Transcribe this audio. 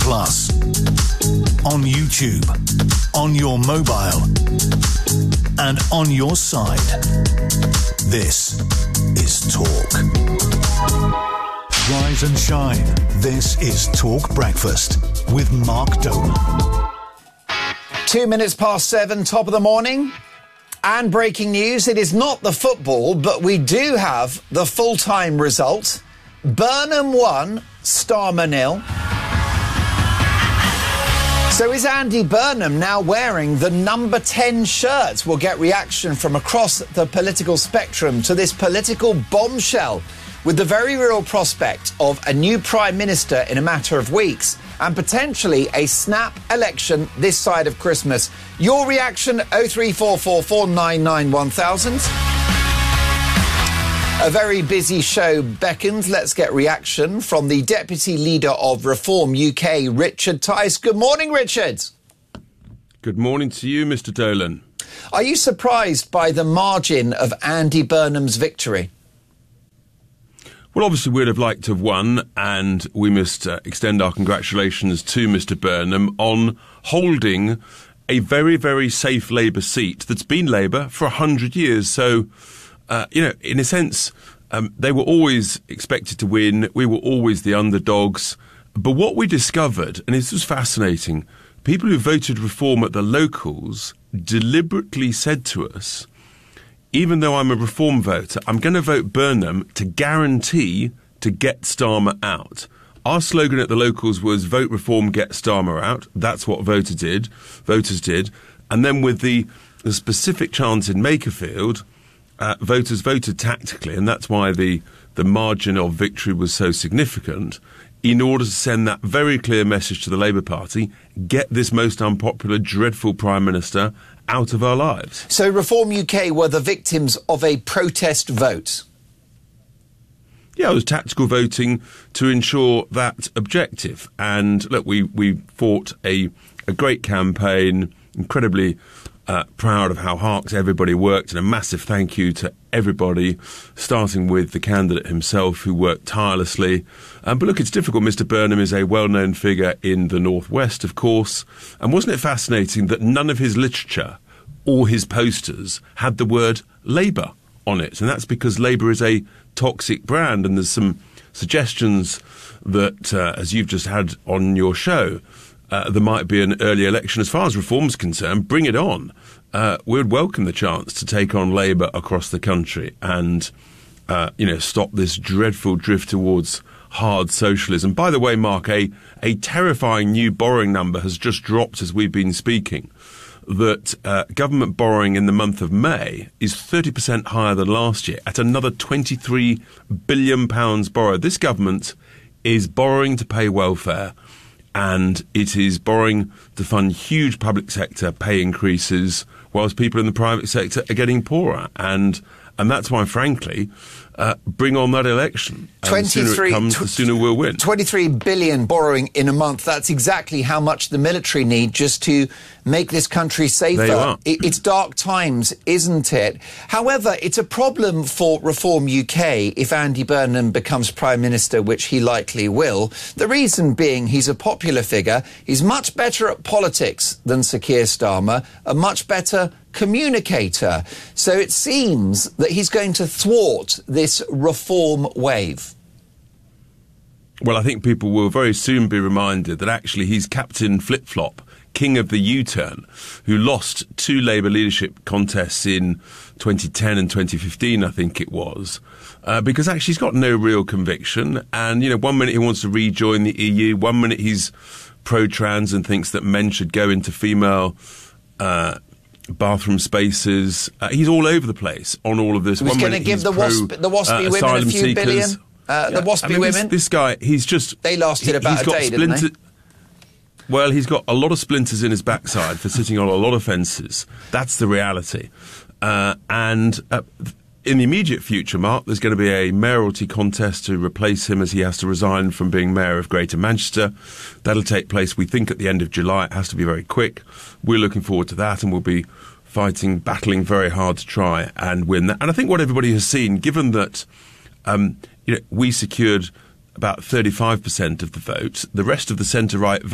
Plus, on YouTube, on your mobile, and on your side. This is Talk. Rise and shine. This is Talk Breakfast with Mark Dolan. 2 minutes past 7, top of the morning. And breaking news, it is not the football, but we do have the full-time result. Burnham 1, Starmer 0. So is Andy Burnham now wearing the number 10 shirt? We'll get reaction from across the political spectrum to this political bombshell with the very real prospect of a new Prime Minister in a matter of weeks and potentially a snap election this side of Christmas. Your reaction, 03444991000. A very busy show beckons. Let's get reaction from the Deputy Leader of Reform UK, Richard Tice. Good morning, Richard. Good morning to you, Mr. Dolan. Are you surprised by the margin of Andy Burnham's victory? Well, obviously, we'd have liked to have won, and we must extend our congratulations to Mr. Burnham on holding a very, very safe Labour seat that's been Labour for 100 years. So, in a sense, they were always expected to win. We were always the underdogs. But what we discovered, and this was fascinating, people who voted Reform at the locals deliberately said to us, even though I'm a Reform voter, I'm going to vote Burnham to guarantee to get Starmer out. Our slogan at the locals was vote Reform, get Starmer out. That's what voters did. And then with the specific chance in Makerfield, voters voted tactically, and that's why the margin of victory was so significant, in order to send that very clear message to the Labour Party, get this most unpopular, dreadful Prime Minister out of our lives. So Reform UK were the victims of a protest vote? Yeah, it was tactical voting to ensure that objective. And look, we fought a great campaign, incredibly proud of how hard everybody worked, and a massive thank you to everybody, starting with the candidate himself who worked tirelessly. But look, it's difficult. Mr. Burnham is a well-known figure in the Northwest, of course. And wasn't it fascinating that none of his literature or his posters had the word Labour on it? And that's because Labour is a toxic brand, and there's some suggestions that, as you've just had on your show, there might be an early election. As far as Reform's concerned, bring it on. We would welcome the chance to take on Labour across the country and, stop this dreadful drift towards hard socialism. By the way, Mark, a terrifying new borrowing number has just dropped as we've been speaking, that government borrowing in the month of May is 30% higher than last year at another £23 billion borrowed. This government is borrowing to pay welfare, and it is borrowing to fund huge public sector pay increases, whilst people in the private sector are getting poorer. And that's why, frankly, bring on that election. And the sooner it comes, the sooner we'll win. 23 billion borrowing in a month. That's exactly how much the military need just to make this country safer. There you are. It's dark times, isn't it? However, it's a problem for Reform UK if Andy Burnham becomes Prime Minister, which he likely will. The reason being he's a popular figure. He's much better at politics than Sir Keir Starmer, a much better communicator. So it seems that he's going to thwart this reform wave. Well, I think people will very soon be reminded that actually he's Captain Flip-Flop, king of the U-turn, who lost 2 Labour leadership contests in 2010 and 2015, I think it was, because actually he's got no real conviction. And, 1 minute he wants to rejoin the EU, 1 minute he's pro-trans and thinks that men should go into female bathroom spaces. He's all over the place on all of this. He's going to give the waspy women a few seekers. billion. The waspy women. This guy, he's just... They lasted about a day, didn't they? Well, he's got a lot of splinters in his backside for sitting on a lot of fences. That's the reality. And in the immediate future, Mark, there's going to be a mayoralty contest to replace him as he has to resign from being mayor of Greater Manchester. That'll take place, we think, at the end of July. It has to be very quick. We're looking forward to that, and we'll be battling very hard to try and win that. And I think what everybody has seen, given that we secured about 35% of the vote, the rest of the centre-right